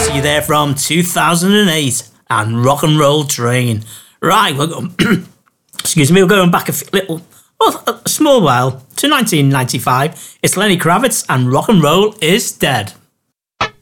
See there from 2008 and Rock and Roll Train. Right, we're going, excuse me, we're going back a small while to 1995. It's Lenny Kravitz and Rock and Roll is Dead.